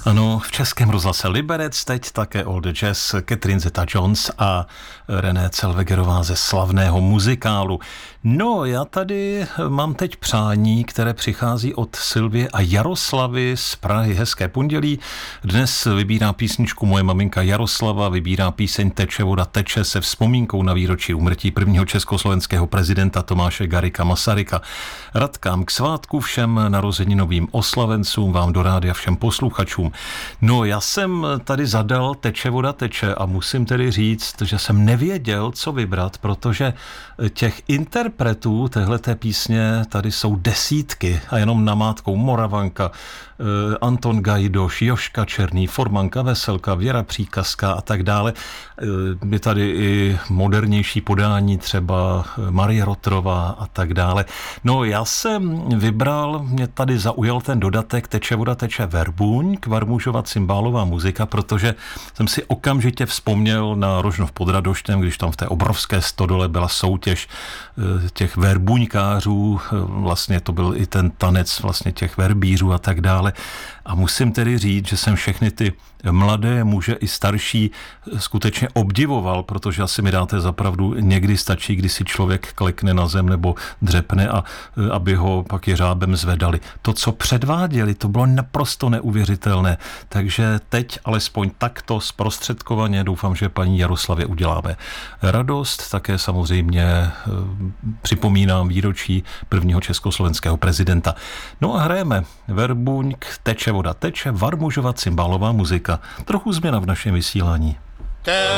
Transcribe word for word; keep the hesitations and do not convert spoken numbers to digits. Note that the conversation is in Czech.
Ano, v Českém rozhlase Liberec, teď také All the Jazz, Catherine Zeta-Jones a René Zellwegerová ze slavného muzikálu. No, já tady mám teď přání, které přichází od Sylvie a Jaroslavy z Prahy. Hezké pondělí. Dnes vybírá písničku moje maminka Jaroslava, vybírá píseň Teče voda teče se vzpomínkou na výročí úmrtí prvního československého prezidenta Tomáše Garrigua Masaryka. Radkám k svátku všem narozeninovým oslavencům, vám do rádia všem posluchačům. No, já jsem tady zadal Teče voda teče a musím tedy říct, že jsem nevěděl, co vybrat, protože těch interpretů téhleté písně tady jsou desítky a jenom namátkou Moravanka, Anton Gajdoš, Joška Černý, Formanka Veselka, Věra Příkazka a tak dále. Je tady i modernější podání, třeba Marie Rotrová a tak dále. No, já jsem vybral, mě tady zaujal ten dodatek Teče voda teče Verbuňk, Varmužova cymbálová muzika, protože jsem si okamžitě vzpomněl na Rožnov pod Radoštěm, když tam v té obrovské stodole byla soutěž těch verbuňkářů, vlastně to byl i ten tanec vlastně těch verbířů a tak dále. A musím tedy říct, že jsem všechny ty mladé muže i starší skutečně obdivoval, protože asi mi dáte za pravdu, někdy stačí, když si člověk klekne na zem nebo dřepne a aby ho pak jeřábem zvedali. To, co předváděli, to bylo naprosto neuvěřitelné. Takže teď alespoň takto zprostředkovaně doufám, že paní Jaroslavě uděláme radost. Také samozřejmě připomínám výročí prvního československého prezidenta. No a hrajeme Verbuňk, Teče voda teče, Varmužova cymbálová muzika. Trochu změna v našem vysílání.